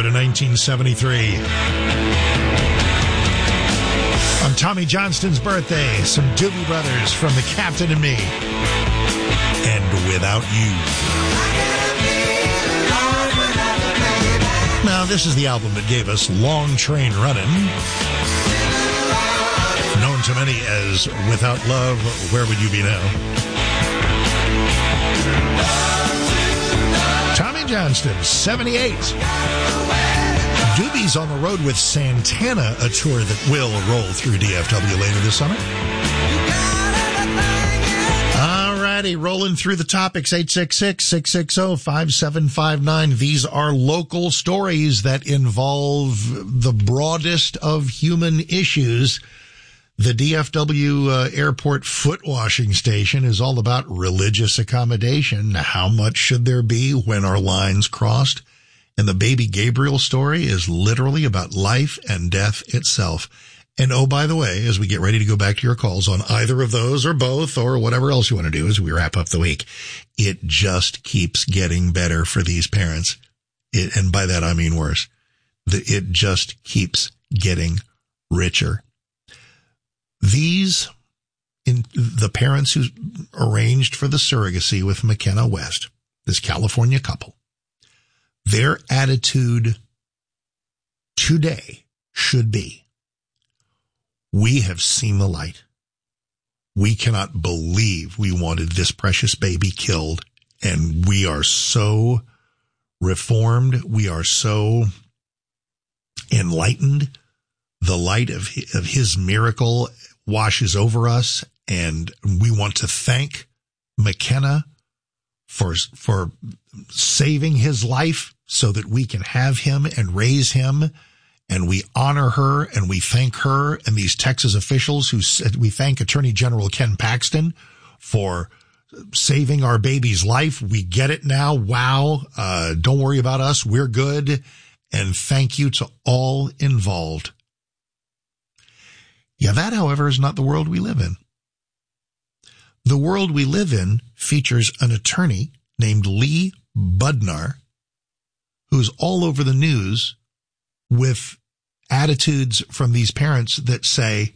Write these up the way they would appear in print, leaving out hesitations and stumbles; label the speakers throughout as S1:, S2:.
S1: in 1973. On Tommy Johnston's birthday, some Doobie Brothers from The Captain and Me. And Without You. Now, this is the album that gave us Long Train Runnin', known to many as Without Love, Where Would You Be Now? Tommy Johnston, 78. Doobie's on the road with Santana, a tour that will roll through DFW later this summer. All righty, rolling through the topics, 866-660-5759. These are local stories that involve the broadest of human issues. The DFW airport foot washing station is all about religious accommodation. How much should there be when our lines crossed? And the baby Gabriel story is literally about life and death itself. And oh, by the way, as we get ready to go back to your calls on either of those or both or whatever else you want to do as we wrap up the week, it just keeps getting better for these parents. And by that, I mean worse. It just keeps getting richer. The parents who arranged for the surrogacy with McKenna West, this California couple, their attitude today should be, we have seen the light. We cannot believe we wanted this precious baby killed, and we are so reformed. We are so enlightened. The light of his miracle washes over us, and we want to thank McKenna for saving his life so that we can have him and raise him, and we honor her and we thank her and these Texas officials who said, we thank Attorney General Ken Paxton for saving our baby's life. We get it now. Wow. Don't worry about us. We're good. And thank you to all involved. Yeah, that, however, is not the world we live in. The world we live in features an attorney named Lee Budnar, who's all over the news with attitudes from these parents that say,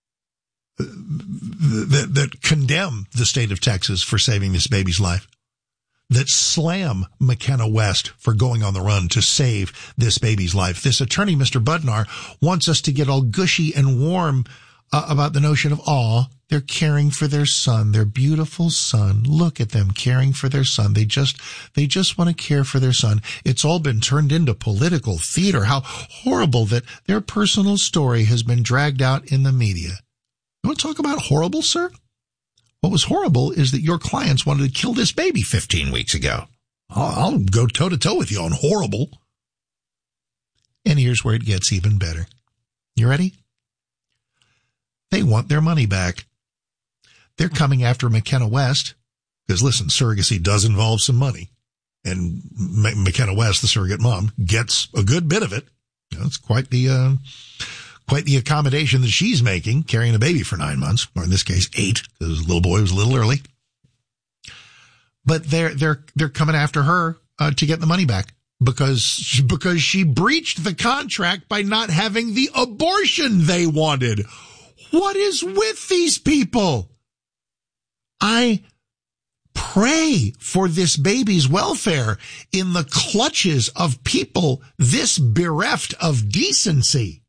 S1: that condemn the state of Texas for saving this baby's life, that slam McKenna West for going on the run to save this baby's life. This attorney, Mr. Budnar, wants us to get all gushy and warm about the notion of, they're caring for their son, their beautiful son. Look at them caring for their son. They just want to care for their son. It's all been turned into political theater. How horrible that their personal story has been dragged out in the media. You want to talk about horrible, sir? What was horrible is that your clients wanted to kill this baby 15 weeks ago. I'll go toe-to-toe with you on horrible. And here's where it gets even better. You ready? They want their money back. They're coming after McKenna West because, listen, surrogacy does involve some money. And McKenna West, the surrogate mom, gets a good bit of it. You know, it's quite the accommodation that she's making, carrying a baby for 9 months, or in this case, 8, because the little boy was a little early. But they're coming after her to get the money back because she breached the contract by not having the abortion they wanted. What is with these people? I pray for this baby's welfare in the clutches of people this bereft of decency.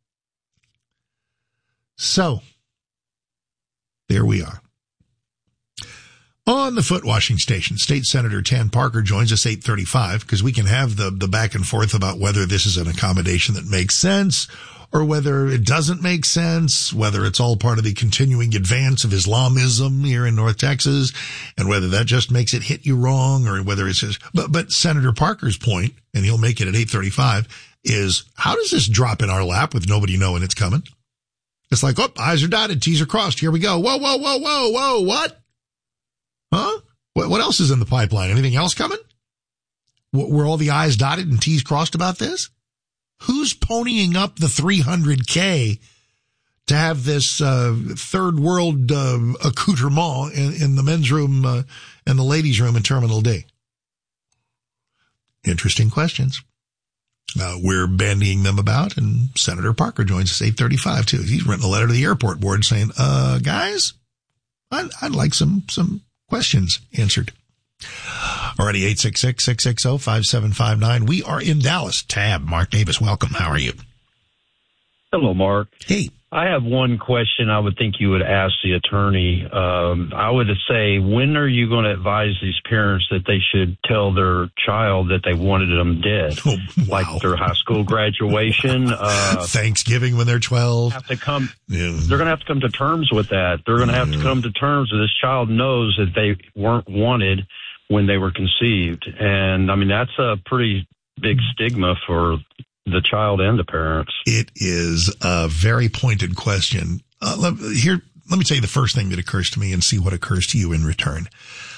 S1: So, there we are. On the foot washing station, State Senator Tan Parker joins us 8:35 because we can have the back and forth about whether this is an accommodation that makes sense or whether it doesn't make sense, whether it's all part of the continuing advance of Islamism here in North Texas, and whether that just makes it hit you wrong, or whether it's just, but Senator Parker's point, and he'll make it at 8:35, is how does this drop in our lap with nobody knowing it's coming? It's like, I's are dotted, T's are crossed. Here we go. Whoa, what? Huh? What else is in the pipeline? Anything else coming? Were all the I's dotted and T's crossed about this? Who's ponying up the $300K to have this third world accoutrement in the men's room and the ladies' room in Terminal D? Interesting questions. We're bandying them about, and Senator Parker joins us 8:35 too. He's written a letter to the airport board saying, guys, I'd like some questions answered. Already 866-660-5759. We are in Dallas. Tab, Mark Davis, welcome. How are you?
S2: Hello, Mark.
S1: Hey.
S2: I have one question I would think you would ask the attorney. I would say, when are you going to advise these parents that they should tell their child that they wanted them dead?
S1: Oh, wow.
S2: Like their high school graduation.
S1: Thanksgiving when they're 12.
S2: They're going to have to come to terms with that. They're going to have to come to terms with this child knows that they weren't wanted when they were conceived. And, I mean, that's a pretty big stigma for the child and the parents. It
S1: is a very pointed question. Let me tell you the first thing that occurs to me and see what occurs to you in return.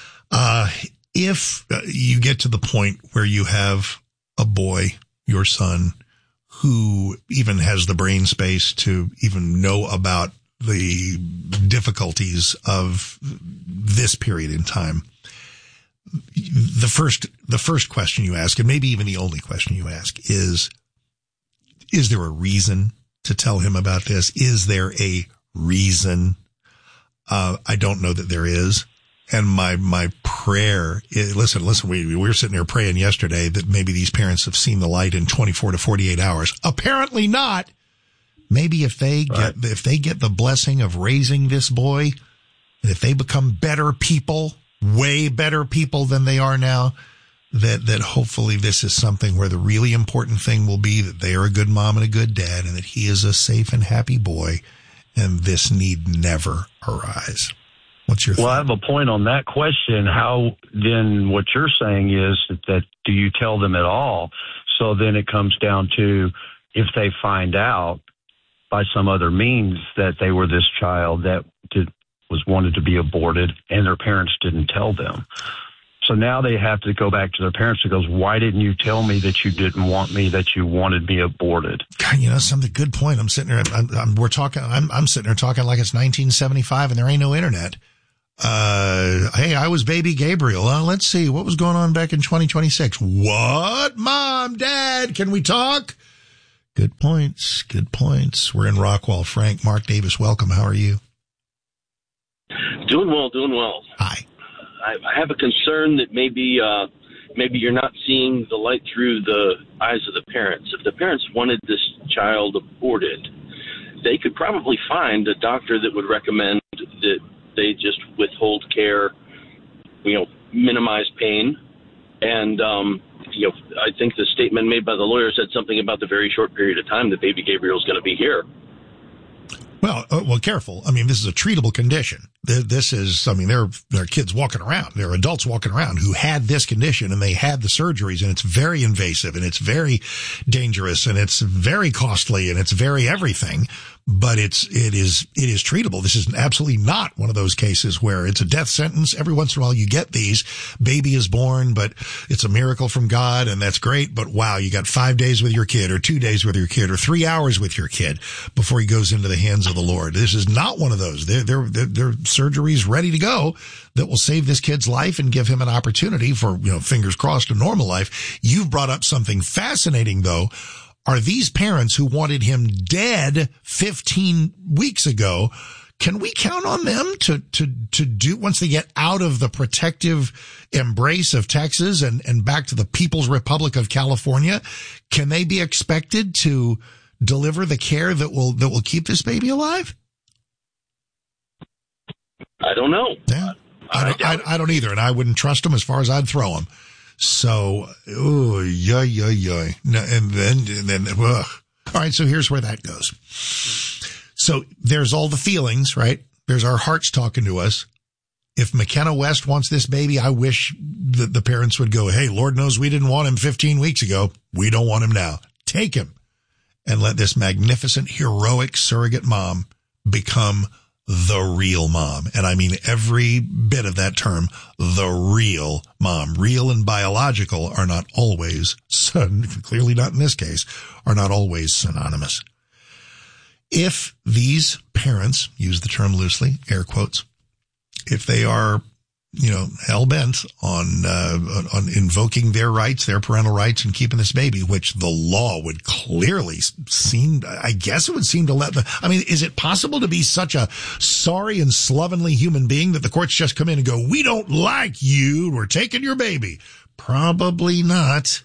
S1: If you get to the point where you have a boy, your son, who even has the brain space to even know about the difficulties of this period in time, the first question you ask, and maybe even the only question you ask, is there a reason to tell him about this? Is there a reason? I don't know that there is. And my prayer is, listen, we were sitting there praying yesterday that maybe these parents have seen the light in 24 to 48 hours. Apparently not. Maybe if they get the blessing of raising this boy, and if they become better people, way better people than they are now, that hopefully this is something where the really important thing will be that they are a good mom and a good dad, and that he is a safe and happy boy, and this need never arise. What's your thought?
S2: Well, I have a point on that question. How then what you're saying is that do you tell them at all? So then it comes down to if they find out by some other means that they were this child that was wanted to be aborted and their parents didn't tell them. So now they have to go back to their parents and goes, why didn't you tell me that you didn't want me, that you wanted me aborted?
S1: God, something good point. I'm sitting there, I'm sitting there talking like it's 1975 and there ain't no internet. Hey, I was baby Gabriel. Let's see what was going on back in 2026. What? Mom, Dad, can we talk? Good points. Good points. We're in Rockwall. Frank, Mark Davis, welcome. How are you?
S3: Doing well.
S1: Hi.
S3: I have a concern that maybe you're not seeing the light through the eyes of the parents. If the parents wanted this child aborted, they could probably find a doctor that would recommend that they just withhold care, minimize pain. And, I think the statement made by the lawyer said something about the very short period of time that baby Gabriel is going to be here.
S1: Well, careful. I mean, this is a treatable condition. This is, there are kids walking around. There are adults walking around who had this condition and they had the surgeries, and it's very invasive and it's very dangerous and it's very costly and it's very everything. But it is treatable. This is absolutely not one of those cases where it's a death sentence. Every once in a while you get these. Baby is born, but it's a miracle from God, and that's great. But wow, you got 5 days with your kid or 2 days with your kid or 3 hours with your kid before he goes into the hands of the Lord. This is not one of those. They're surgeries ready to go that will save this kid's life and give him an opportunity for, fingers crossed, a normal life. You've brought up something fascinating, though. Are these parents who wanted him dead 15 weeks ago, can we count on them to do, once they get out of the protective embrace of Texas and back to the People's Republic of California, can they be expected to deliver the care that will keep this baby alive?
S3: I don't know.
S1: Yeah. I don't either, and I wouldn't trust them as far as I'd throw them. So, no, and then, ugh. All right, so here's where that goes. So there's all the feelings, right? There's our hearts talking to us. If McKenna West wants this baby, I wish that the parents would go, hey, Lord knows we didn't want him 15 weeks ago. We don't want him now. Take him and let this magnificent, heroic surrogate mom become the real mom. And I mean every bit of that term, the real mom. Real and biological are not always, clearly not in this case, are not always synonymous. If these parents, use the term loosely, air quotes, if they are hell-bent on invoking their rights, their parental rights, and keeping this baby, which the law would clearly seem, I guess it would seem to let them. I mean, is it possible to be such a sorry and slovenly human being that the courts just come in and go, we don't like you, we're taking your baby? Probably not.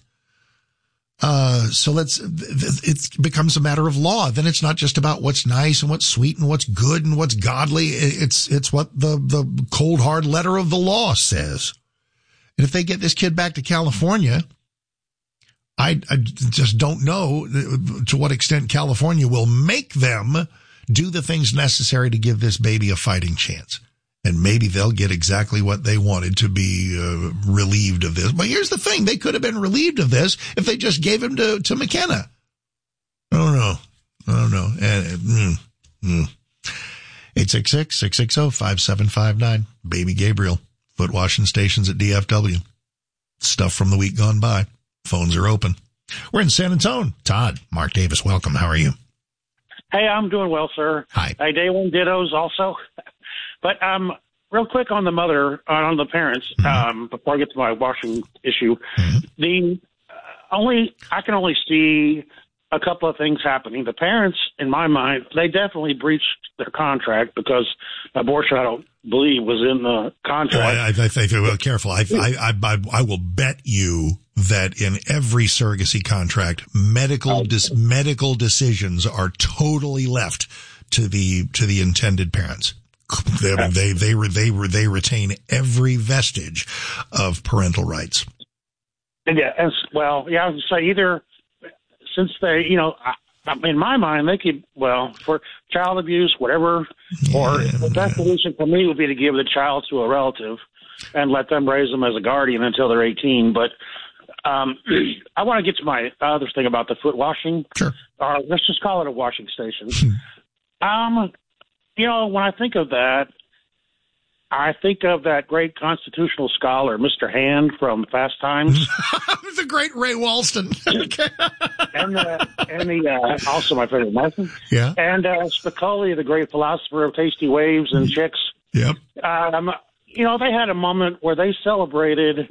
S1: So it becomes a matter of law. Then it's not just about what's nice and what's sweet and what's good and what's godly. It's what the cold hard letter of the law says. And if they get this kid back to California, I just don't know to what extent California will make them do the things necessary to give this baby a fighting chance. And maybe they'll get exactly what they wanted, to be relieved of this. But here's the thing. They could have been relieved of this if they just gave him to McKenna. I don't know. 866-660-5759. Baby Gabriel. Foot washing stations at DFW. Stuff from the week gone by. Phones are open. We're in San Antonio. Todd, Mark Davis, welcome. How are you?
S4: Hey, I'm doing well, sir.
S1: Hi.
S4: Hey, day one dittos also. But real quick on the parents, before I get to my washing issue, I can only see a couple of things happening. The parents, in my mind, they definitely breached their contract, because abortion, I don't believe, was in the contract.
S1: I think, well, careful. I will bet you that in every surrogacy contract, medical decisions are totally left to the intended parents. They retain every vestige of parental rights.
S4: Yeah, I would say either, since they, in my mind, they could, for child abuse, whatever, or the best solution for me would be to give the child to a relative and let them raise them as a guardian until they're 18. But I want to get to my other thing about the foot washing.
S1: Sure.
S4: Let's just call it a washing station. When I think of that, I think of that great constitutional scholar, Mr. Hand from Fast Times.
S1: The great Ray Walston.
S4: and also my favorite Martin.
S1: Yeah.
S4: And Spicoli, the great philosopher of Tasty Waves and Chicks.
S1: Yep.
S4: They had a moment where they celebrated,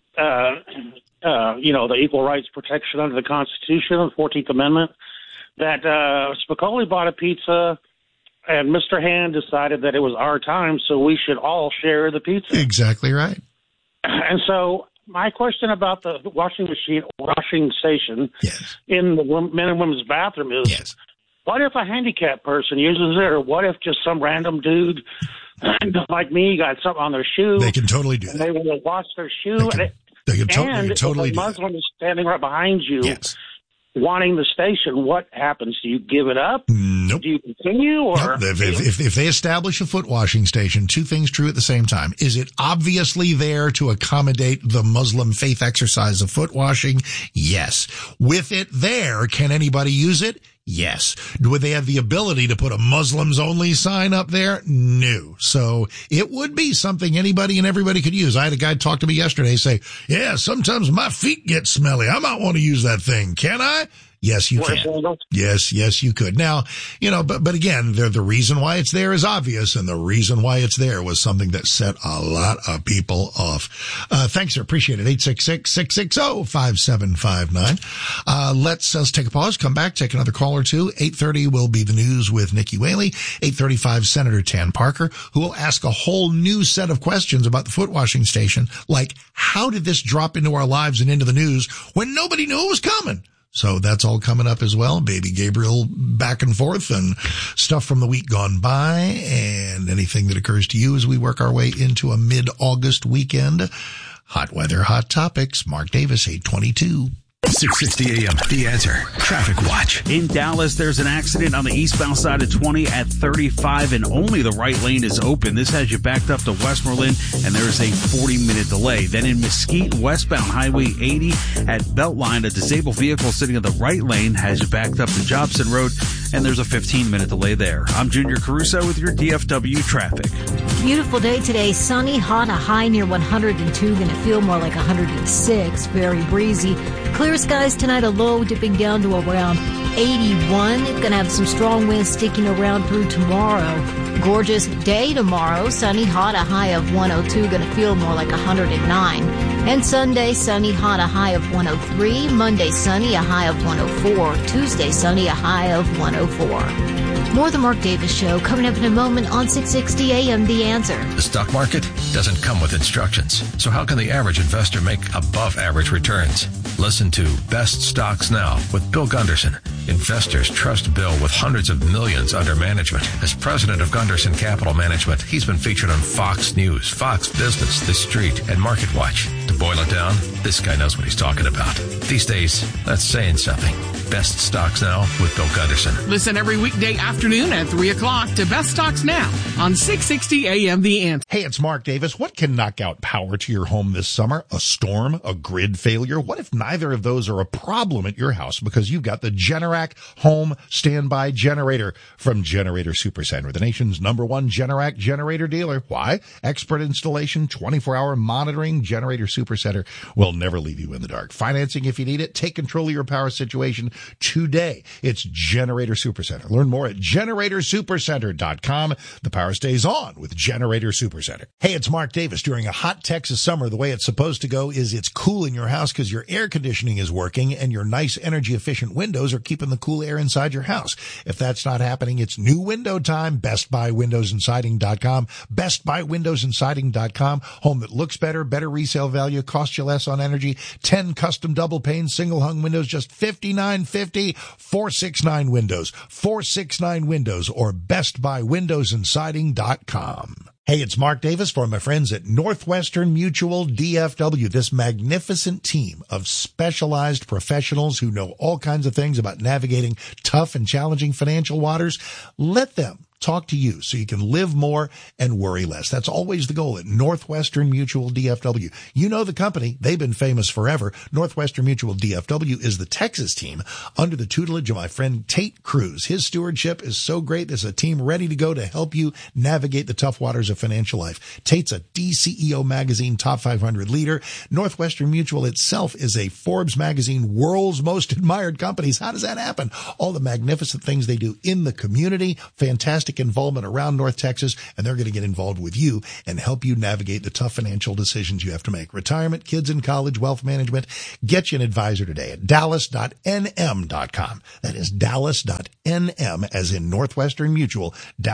S4: the equal rights protection under the Constitution, the 14th Amendment, that Spicoli bought a pizza, and Mr. Hand decided that it was our time, so we should all share the pizza.
S1: Exactly right.
S4: And so my question about the washing station
S1: yes.
S4: in the men and women's bathroom is,
S1: yes.
S4: What if a handicapped person uses it, or what if just some random dude like me got something on their shoe?
S1: They can totally do that.
S4: They will wash their shoe.
S1: They can totally
S4: do that. Muslim is standing right behind you.
S1: Yes.
S4: Wanting the station, what happens? Do you give it up?
S1: Nope.
S4: Do you continue? Or
S1: nope. If they establish a foot washing station, two things true at the same time. Is it obviously there to accommodate the Muslim faith exercise of foot washing? Yes. With it there, can anybody use it? Yes. Would they have the ability to put a Muslims only sign up there? No. So it would be something anybody and everybody could use. I had a guy talk to me yesterday say, yeah, sometimes my feet get smelly. I might want to use that thing. Can I? Yes, you can. Yes, you could. Now, but again, the reason why it's there is obvious, and the reason why it's there was something that set a lot of people off. Thanks, sir. Appreciate it. 866-660-5759. Let's take a pause, come back, take another call or two. 8:30 will be the news with Nikki Whaley. 8:35, Senator Tan Parker, who will ask a whole new set of questions about the foot washing station, like how did this drop into our lives and into the news when nobody knew it was coming? So that's all coming up as well. Baby Gabriel back and forth, and stuff from the week gone by, and anything that occurs to you as we work our way into a mid-August weekend. Hot weather, hot topics. Mark Davis, 822.
S5: 660 AM, The Answer. Traffic Watch.
S6: In Dallas, there's an accident on the eastbound side of 20 at 35, and only the right lane is open. This has you backed up to Westmoreland, and there is a 40-minute delay. Then in Mesquite, westbound Highway 80 at Beltline, a disabled vehicle sitting in the right lane has you backed up to Jobson Road, and there's a 15-minute delay there. I'm Junior Caruso with your DFW traffic.
S7: Beautiful day today. Sunny, hot, a high near 102. Going to feel more like 106. Very breezy. Clear skies tonight, a low dipping down to around 81. Going to have some strong winds sticking around through tomorrow. Gorgeous day tomorrow. Sunny, hot, a high of 102. Going to feel more like 109. And Sunday, sunny, hot, a high of 103. Monday, sunny, a high of 104. Tuesday, sunny, a high of 104. More of the Mark Davis Show coming up in a moment on 660 AM The Answer.
S5: The stock market doesn't come with instructions. So how can the average investor make above average returns? Listen to Best Stocks Now with Bill Gunderson. Investors trust Bill with hundreds of millions under management. As president of Gunderson Capital Management, he's been featured on Fox News, Fox Business, The Street, and Market Watch. To boil it down, this guy knows what he's talking about. These days, that's saying something. Best Stocks Now with Bill Gunderson.
S8: Listen every weekday afternoon at 3 o'clock to Best Stocks Now on 660 AM The Answer.
S1: Hey, it's Mark Davis. What can knock out power to your home this summer? A storm? A grid failure? What if neither of those are a problem at your house because you've got the Generac home standby generator from Generator Supercenter, the nation's #1 Generac generator dealer. Why? Expert installation, 24-hour monitoring. Generator Supercenter will never leave you in the dark. Financing if you need it. Take control of your power situation today. It's Generator Supercenter. Learn more at GeneratorSupercenter.com. The power stays on with Generator Supercenter. Hey, it's Mark Davis. During a hot Texas summer, the way it's supposed to go is it's cool in your house because your air conditioning is working and your nice energy efficient windows are keeping the cool air inside your house. If that's not happening, it's new window time. BestBuyWindowsAndSiding.com. BestBuyWindowsAndSiding.com. Home that looks better, better resale value, costs you less on energy. 10 custom double pane single hung windows, just $59.50. 469 Windows, 469 Windows, or BestBuyWindowsAndSiding.com. Hey, it's Mark Davis for my friends at Northwestern Mutual DFW, this magnificent team of specialized professionals who know all kinds of things about navigating tough and challenging financial waters. Let them talk to you so you can live more and worry less. That's always the goal at Northwestern Mutual DFW. You know the company. They've been famous forever. Northwestern Mutual DFW is the Texas team under the tutelage of my friend Tate Cruz. His stewardship is so great. There's a team ready to go to help you navigate the tough waters of financial life. Tate's a DCEO magazine top 500 leader. Northwestern Mutual itself is a Forbes magazine world's most admired companies. How does that happen? All the magnificent things they do in the community. Fantastic involvement around North Texas, and they're going to get involved with you and help you navigate the tough financial decisions you have to make. Retirement, kids in college, wealth management. Get you an advisor today at dallas.nm.com. That is dallas.nm as in Northwestern Mutual,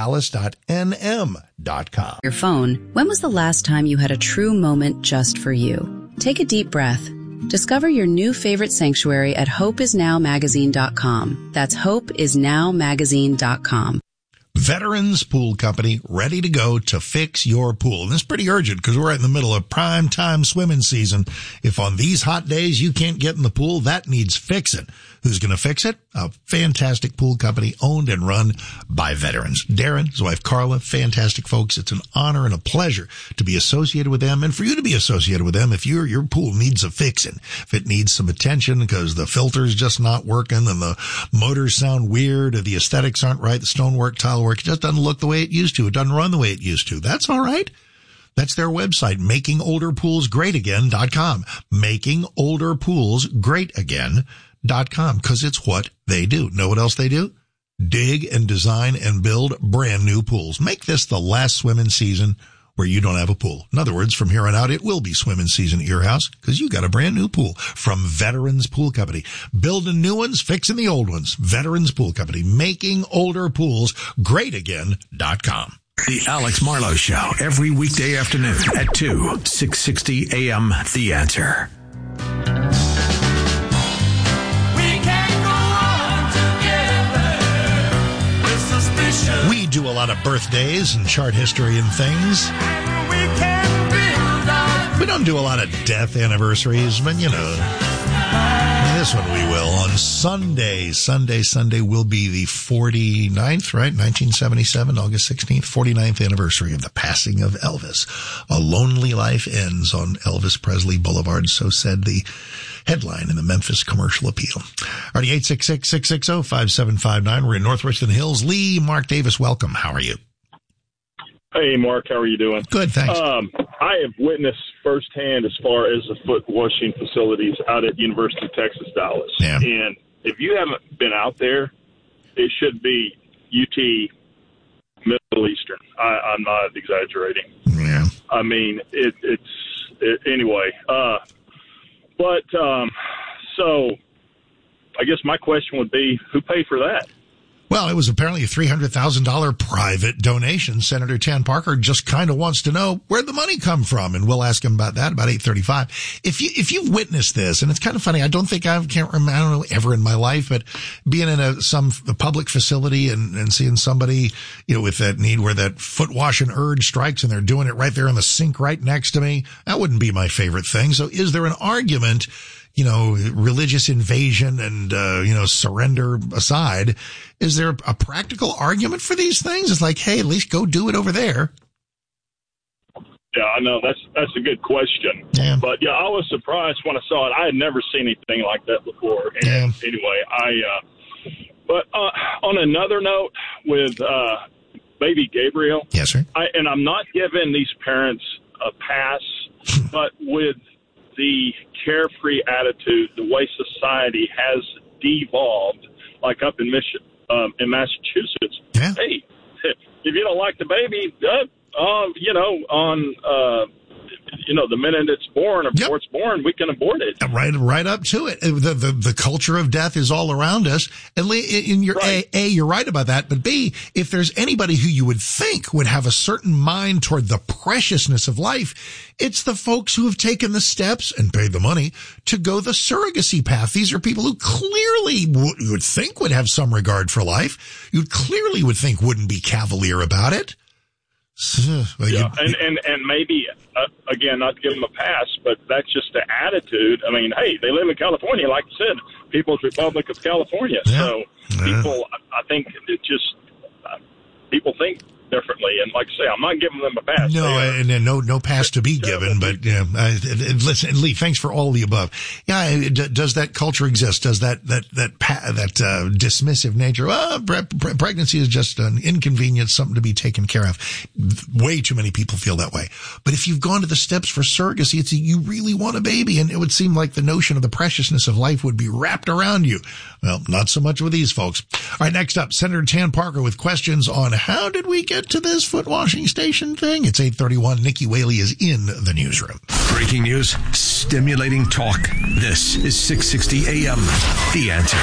S1: dallas.nm.com.
S9: Your phone. When was the last time you had a true moment just for you? Take a deep breath. Discover your new favorite sanctuary at hopeisnowmagazine.com. That's hopeisnowmagazine.com.
S1: Veterans Pool Company, ready to go to fix your pool. And it's pretty urgent because we're right in the middle of prime time swimming season. If on these hot days you can't get in the pool, that needs fixing. Who's going to fix it? A fantastic pool company owned and run by veterans. Darren, his wife Carla, fantastic folks. It's an honor and a pleasure to be associated with them and for you to be associated with them if your pool needs a fixing. If it needs some attention because the filter's just not working and the motors sound weird or the aesthetics aren't right, the stonework, tile work, it just doesn't look the way it used to. It doesn't run the way it used to. That's all right. That's their website, makingolderpoolsgreatagain.com. Makingolderpoolsgreatagain.com, because it's what they do. Know what else they do? Dig and design and build brand new pools. Make this the last swimming season where you don't have a pool. In other words, from here on out, it will be swimming season at your house because you got a brand new pool from Veterans Pool Company. Building new ones, fixing the old ones. Veterans Pool Company, makingolderpoolsgreatagain.com.
S5: The Alex Marlowe Show, every weekday afternoon at 2, 660 AM The Answer.
S1: We do a lot of birthdays and chart history and things. We don't do a lot of death anniversaries, but you know, this one we will. On Sunday will be the 49th, right? 1977, August 16th, 49th anniversary of the passing of Elvis. A lonely life ends on Elvis Presley Boulevard, so said the headline in the Memphis Commercial Appeal. Alrighty, 866-660-5759. We're in North Richland Hills. Lee, Mark Davis, welcome. How are you?
S10: Hey, Mark, how are you doing?
S1: Good, thanks.
S10: I have witnessed firsthand as far as the foot washing facilities out at University of Texas, Dallas.
S1: Yeah.
S10: And if you haven't been out there, it should be UT Middle Middle Eastern. I'm not exaggerating.
S1: Yeah.
S10: I mean, anyway. So I guess my question would be, who paid for that?
S1: Well, it was apparently a $300,000 private donation. Senator Tan Parker just kind of wants to know where'd the money come from, and we'll ask him about that about 8:35. If you've witnessed this, and it's kind of funny, I don't know ever in my life, but being in a public facility and seeing somebody, with that need where that foot washing urge strikes and they're doing it right there in the sink right next to me, that wouldn't be my favorite thing. So is there an argument, religious invasion and, surrender aside, is there a practical argument for these things? It's like, hey, at least go do it over there.
S10: Yeah, I know. That's a good question.
S1: Yeah.
S10: But yeah, I was surprised when I saw it. I had never seen anything like that before. And anyway, but on another note with, baby Gabriel.
S1: Yes, sir.
S10: And I'm not giving these parents a pass, but with the carefree attitude, the way society has devolved, like up in Massachusetts.
S1: Yeah.
S10: Hey, if you don't like the baby, the minute it's born or before it's born, we can abort it.
S1: Right up to it. The culture of death is all around us. And you're right about that. But B, if there's anybody who you would think would have a certain mind toward the preciousness of life, it's the folks who have taken the steps and paid the money to go the surrogacy path. These are people who clearly you would think would have some regard for life. You clearly would think wouldn't be cavalier about it.
S10: And maybe, again, not to give them a pass, but that's just the attitude. I mean, hey, they live in California, like I said, People's Republic of California. Yeah. So people, I think people think differently. And like I say, I'm not giving them a pass.
S1: No pass to be given. But listen, Lee, thanks for all the above. Yeah, does that culture exist? Does that dismissive nature? Pregnancy is just an inconvenience, something to be taken care of. Way too many people feel that way. But if you've gone to the steps for surrogacy, it's you really want a baby, and it would seem like the notion of the preciousness of life would be wrapped around you. Well, not so much with these folks. All right, next up, Senator Tan Parker with questions on how did we get to this foot washing station thing. It's 8:31. Nikki Whaley is in the newsroom.
S5: Breaking news, stimulating talk. This is 660 AM. The Answer.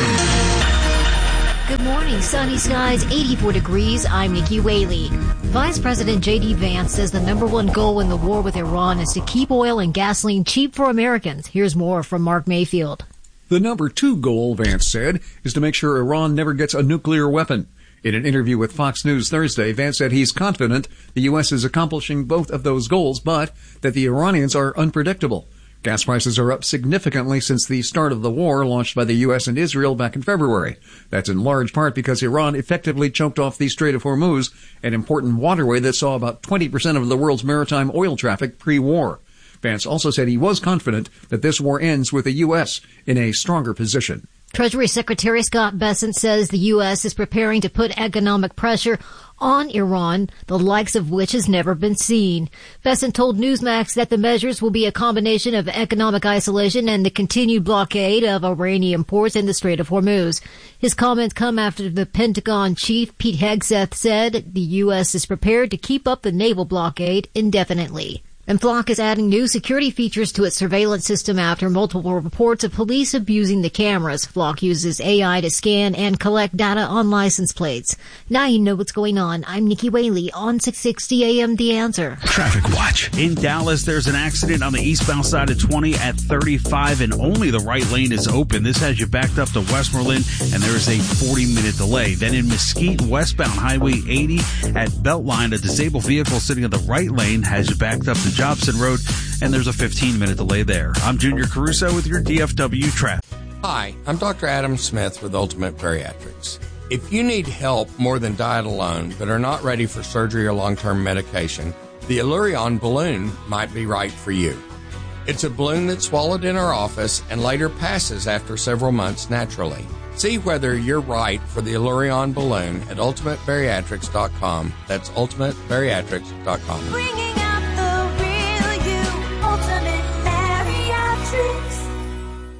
S7: Good morning. Sunny skies, 84 degrees. I'm Nikki Whaley. Vice President J.D. Vance says the number one goal in the war with Iran is to keep oil and gasoline cheap for Americans. Here's more from Mark Mayfield.
S11: The number two goal, Vance said, is to make sure Iran never gets a nuclear weapon. In an interview with Fox News Thursday, Vance said he's confident the U.S. is accomplishing both of those goals, but that the Iranians are unpredictable. Gas prices are up significantly since the start of the war launched by the U.S. and Israel back in February. That's in large part because Iran effectively choked off the Strait of Hormuz, an important waterway that saw about 20% of the world's maritime oil traffic pre-war. Vance also said he was confident that this war ends with the U.S. in a stronger position.
S7: Treasury Secretary Scott Bessent says the U.S. is preparing to put economic pressure on Iran, the likes of which has never been seen. Bessent told Newsmax that the measures will be a combination of economic isolation and the continued blockade of Iranian ports in the Strait of Hormuz. His comments come after the Pentagon chief, Pete Hegseth, said the U.S. is prepared to keep up the naval blockade indefinitely. And Flock is adding new security features to its surveillance system after multiple reports of police abusing the cameras. Flock uses AI to scan and collect data on license plates. Now you know what's going on. I'm Nikki Whaley on 660 AM The Answer.
S5: Traffic watch.
S6: In Dallas, there's an accident on the eastbound side of 20 at 35, and only the right lane is open. This has you backed up to Westmoreland, and there is a 40-minute delay. Then in Mesquite, westbound Highway 80 at Beltline, a disabled vehicle sitting in the right lane has you backed up to Jobson Road, and there's a 15-minute delay there. I'm Junior Caruso with your DFW traffic.
S12: Hi, I'm Dr. Adam Smith with Ultimate Bariatrics. If you need help more than diet alone, but are not ready for surgery or long-term medication, the Allurion balloon might be right for you. It's a balloon that's swallowed in our office and later passes after several months naturally. See whether you're right for the Allurion balloon at ultimatebariatrics.com. That's ultimatebariatrics.com.
S13: Bringing out the real you, Ultimate Bariatrics.
S1: Hey,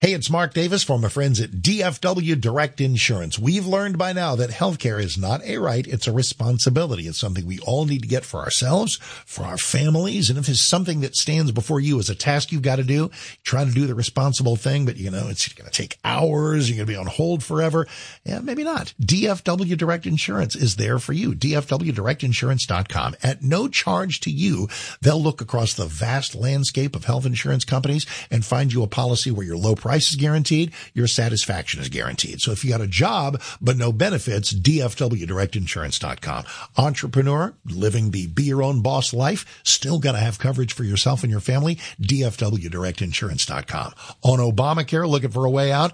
S1: Hey, it's Mark Davis from my friends at DFW Direct Insurance. We've learned by now that healthcare is not a right, it's a responsibility. It's something we all need to get for ourselves, for our families, and if it's something that stands before you as a task you've got to do, try to do the responsible thing, but it's going to take hours, you're going to be on hold forever. Yeah, maybe not. DFW Direct Insurance is there for you. DFWDirectInsurance.com. At no charge to you, they'll look across the vast landscape of health insurance companies and find you a policy where your low price is guaranteed, your satisfaction is guaranteed. So if you got a job but no benefits, DFWDirectInsurance.com. Entrepreneur, living the be your own boss life, still got to have coverage for yourself and your family, DFWDirectInsurance.com. On Obamacare, looking for a way out,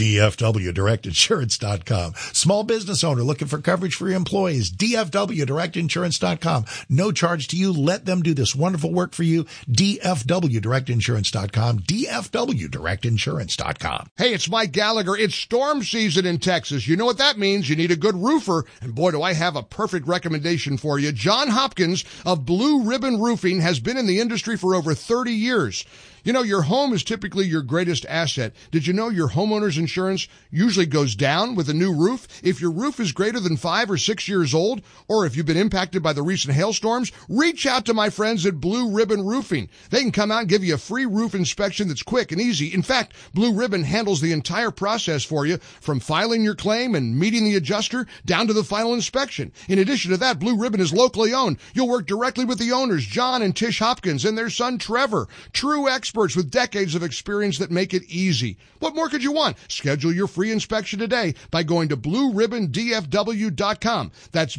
S1: DFWDirectInsurance.com. Small business owner looking for coverage for your employees, DFWDirectInsurance.com. No charge to you. Let them do this wonderful work for you, DFWDirectInsurance.com, DFWDirectInsurance.com.
S13: Hey, it's Mike Gallagher. It's storm season in Texas. You know what that means. You need a good roofer. And boy, do I have a perfect recommendation for you. John Hopkins of Blue Ribbon Roofing has been in the industry for over 30 years. You know, your home is typically your greatest asset. Did you know your homeowner's insurance usually goes down with a new roof? If your roof is greater than 5 or 6 years old, or if you've been impacted by the recent hailstorms, reach out to my friends at Blue Ribbon Roofing. They can come out and give you a free roof inspection that's quick and easy. In fact, Blue Ribbon handles the entire process for you, from filing your claim and meeting the adjuster down to the final inspection. In addition to that, Blue Ribbon is locally owned. You'll work directly with the owners, John and Tish Hopkins, and their son, Trevor. True experts with decades of experience that make it easy. What more could you want? Schedule your free inspection today by going to BlueRibbonDFW.com. That's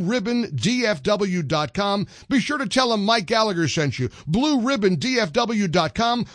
S13: BlueRibbonDFW.com. Be sure to tell them Mike Gallagher sent you. BlueRibbonDFW.com,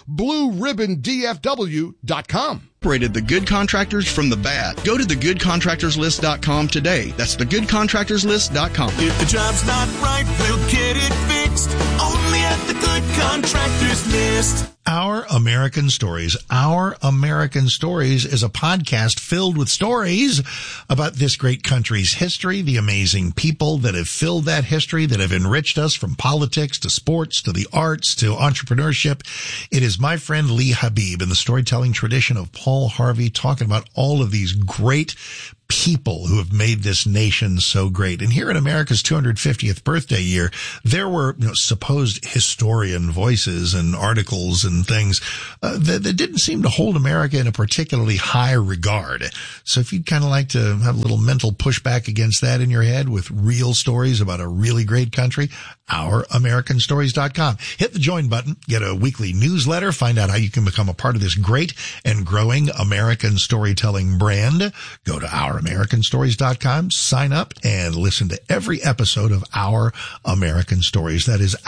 S13: BlueRibbonDFW.com.
S14: Separated the good contractors from the bad. Go to thegoodcontractorslist.com today. That's thegoodcontractorslist.com.
S15: If the job's not right, we'll get it fixed. Only at the Good Contractors List.
S1: Our American Stories. Our American Stories is a podcast filled with stories about this great country's history, the amazing people that have filled that history, that have enriched us, from politics to sports to the arts to entrepreneurship. It is my friend Lee Habib in the storytelling tradition of Paul Harvey talking about all of these great people who have made this nation so great. And here in America's 250th birthday year, there were supposed historian voices and articles and things that didn't seem to hold America in a particularly high regard. So if you'd kind of like to have a little mental pushback against that in your head with real stories about a really great country, OurAmericanStories.com. Hit the join button, get a weekly newsletter, find out how you can become a part of this great and growing American storytelling brand. Go to OurAmericanStories.com, sign up, and listen to every episode of Our American Stories. That is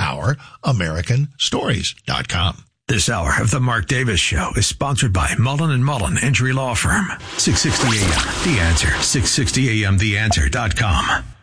S1: OurAmericanStories.com.
S5: This hour of the Mark Davis Show is sponsored by Mullen & Mullen Injury Law Firm. 660 AM, The Answer. 660amtheanswer.com.